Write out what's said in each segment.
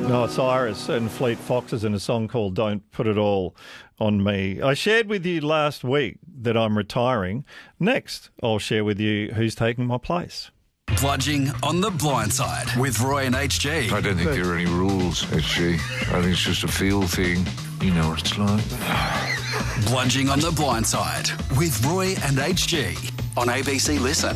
No, it's Iris and Fleet Foxes in a song called Don't Put It All on Me. I shared with you last week that I'm retiring. Next, I'll share with you who's taking my place. Bludging on the blind side with Roy and HG. I don't think there are any rules, HG. I think it's just a feel thing. You know what it's like. Bludging on the blind side with Roy and HG on ABC Listen.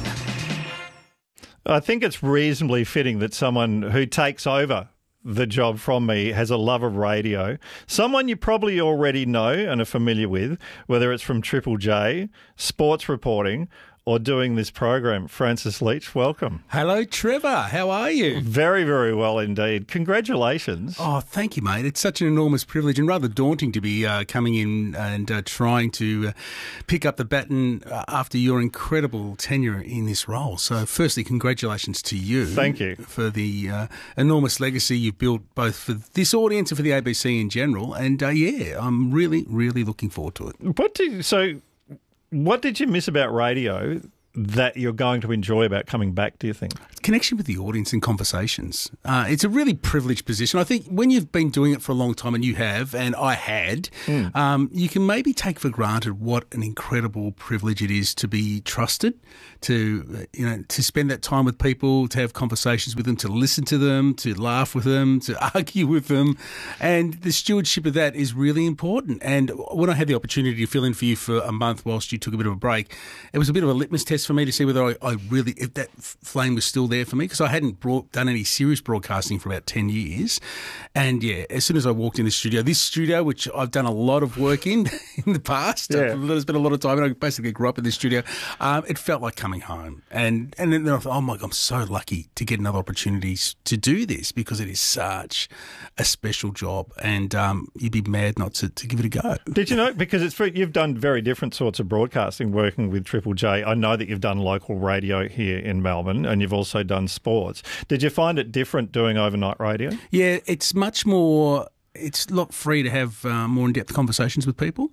I think it's reasonably fitting that someone who takes over the job from me has a love of radio. Someone you probably already know and are familiar with, whether it's from Triple J, sports reporting, or doing this program. Francis Leach, welcome. Hello, Trevor. How are you? Very, very well indeed. Congratulations. Oh, thank you, mate. It's such an enormous privilege and rather daunting to be coming in and trying to pick up the baton after your incredible tenure in this role. So, firstly, congratulations to you. Thank you. For the enormous legacy you've built both for this audience and for the ABC in general. And, I'm really, really looking forward to it. What did you miss about radio that you're going to enjoy about coming back, do you think? Connection with the audience and conversations. It's a really privileged position. I think when you've been doing it for a long time, and you have, and I had, you can maybe take for granted what an incredible privilege it is to be trusted, to spend that time with people, to have conversations with them, to listen to them, to laugh with them, to argue with them. And the stewardship of that is really important. And when I had the opportunity to fill in for you for a month whilst you took a bit of a break, it was a bit of a litmus test for me to see whether I really, if that flame was still there for me, because I hadn't done any serious broadcasting for about 10 years. And yeah, as soon as I walked in this studio, which I've done a lot of work in the past, there's been a lot of time, and I basically grew up in this studio, it felt like coming home. And then I thought, oh my God, I'm so lucky to get another opportunity to do this, because it is such a special job, and you'd be mad not to give it a go. Did you know, because you've done very different sorts of broadcasting working with Triple J. I know that you've done local radio here in Melbourne, and you've also done sports. Did you find it different doing overnight radio? Yeah, it's much more... It's a lot free to have more in-depth conversations with people.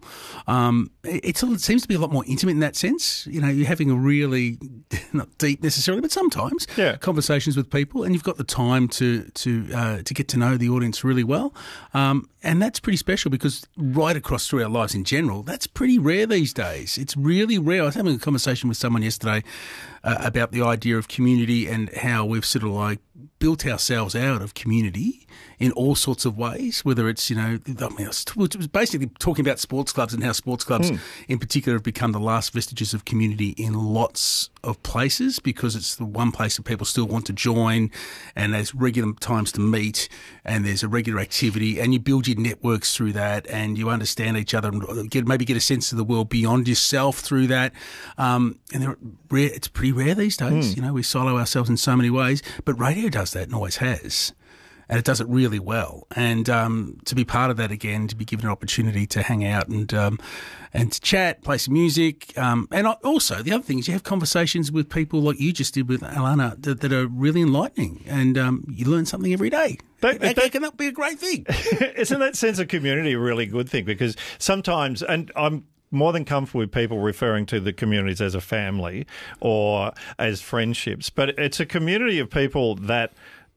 It seems to be a lot more intimate in that sense. You know, you're having a really, not deep necessarily, but sometimes, conversations with people, and you've got the time to get to know the audience really well. And that's pretty special, because right across through our lives in general, that's pretty rare these days. It's really rare. I was having a conversation with someone yesterday about the idea of community and how we've sort of like built ourselves out of community in all sorts of ways, whether it's, it was basically talking about sports clubs and how sports clubs in particular have become the last vestiges of community in lots of places, because it's the one place that people still want to join, and there's regular times to meet, and there's a regular activity, and you build your networks through that, and you understand each other and maybe get a sense of the world beyond yourself through that. And it's pretty rare these days. We silo ourselves in so many ways, but radio does that and always has. And it does it really well. And to be part of that again, to be given an opportunity to hang out and to chat, play some music. And also, the other thing is you have conversations with people like you just did with Alana that are really enlightening. And you learn something every day. How can that be a great thing? Isn't that sense of community a really good thing? Because sometimes, and I'm more than comfortable with people referring to the communities as a family or as friendships, but it's a community of people that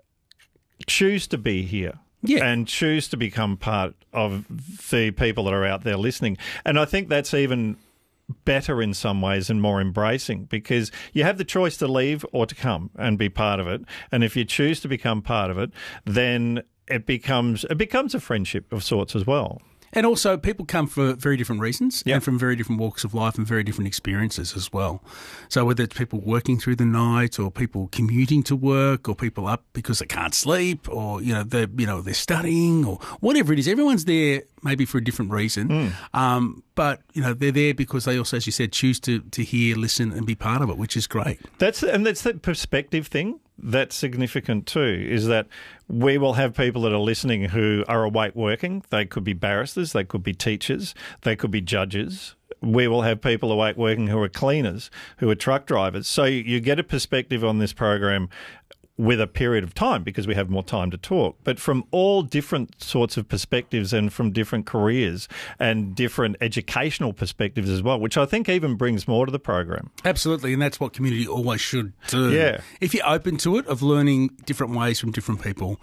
choose to be here and choose to become part of the people that are out there listening. And I think that's even better in some ways and more embracing, because you have the choice to leave or to come and be part of it. And if you choose to become part of it, then it becomes a friendship of sorts as well. And also, people come for very different reasons and from very different walks of life and very different experiences as well. So whether it's people working through the night, or people commuting to work, or people up because they can't sleep, or they're studying, or whatever it is, everyone's there maybe for a different reason. But they're there because they also, as you said, choose to hear, listen, and be part of it, which is great. That's the perspective thing. That's significant too, is that we will have people that are listening who are awake working. They could be barristers, they could be teachers, they could be judges. We will have people awake working who are cleaners, who are truck drivers. So you get a perspective on this program with a period of time, because we have more time to talk, but from all different sorts of perspectives and from different careers and different educational perspectives as well, which I think even brings more to the program. Absolutely, and that's what community always should do. Yeah. If you're open to it, of learning different ways from different people,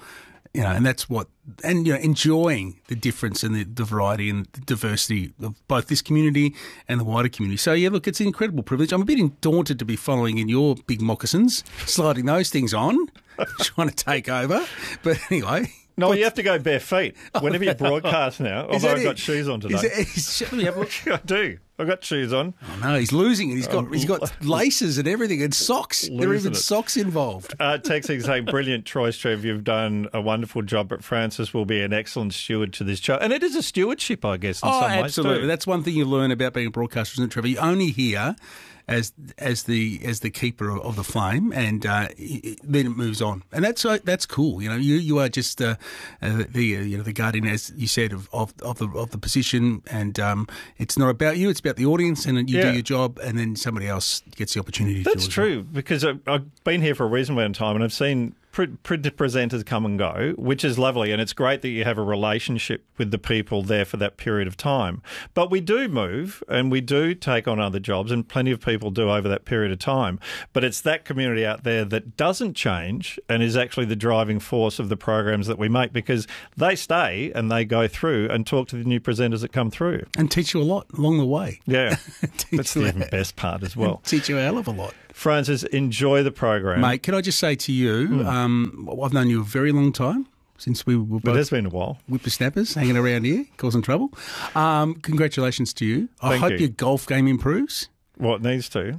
You know, and that's what, and you know, enjoying the difference and the variety and the diversity of both this community and the wider community. So yeah, look, it's an incredible privilege. I'm a bit daunted to be following in your big moccasins, sliding those things on, trying to take over. But anyway. No, you have to go bare feet whenever you broadcast now. Although I've got shoes on today. Let me have a look. I do. I've got shoes on. Oh no, he's losing it. He's got laces and everything and socks. There are even socks involved. Texting saying, brilliant choice, Trev. You've done a wonderful job, but Francis will be an excellent steward to this show. And it is a stewardship, I guess, in some ways. Absolutely. Too. That's one thing you learn about being a broadcaster, isn't it, Trevor? You only hear as the keeper of the flame, and then it moves on, and that's cool. You know, you are just the guardian, as you said, of the position, and it's not about you; it's about the audience, and you do your job, and then somebody else gets the opportunity. That's to true, because I've been here for a reasonable amount of time, and I've seen presenters come and go, which is lovely, and it's great that you have a relationship with the people there for that period of time. But we do move and we do take on other jobs, and plenty of people do over that period of time. But it's that community out there that doesn't change and is actually the driving force of the programs that we make, because they stay and they go through and talk to the new presenters that come through. And teach you a lot along the way. Yeah, that's the even best part as well. Teach you a hell of a lot. Francis, enjoy the program. Mate, can I just say to you, I've known you a very long time, since we were both it has been a while. Whippersnappers hanging around here, causing trouble. Congratulations to you. I hope your golf game improves. Well, it needs to.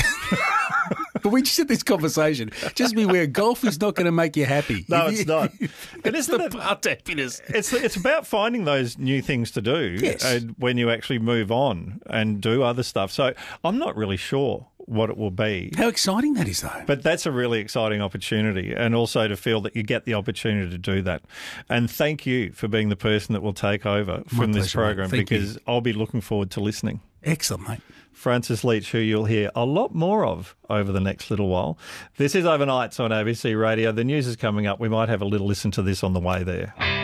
But we just had this conversation. Just be aware, golf is not going to make you happy. No, it's not. It is the part of happiness. It's about finding those new things to do when you actually move on and do other stuff. So I'm not really sure what it will be. How exciting that is, though. But that's a really exciting opportunity, and also to feel that you get the opportunity to do that. And thank you for being the person that will take over from this program, because I'll be looking forward to listening. Excellent, mate. Francis Leach, who you'll hear a lot more of over the next little while. This is Overnights on ABC Radio. The news is coming up. We might have a little listen to this on the way there.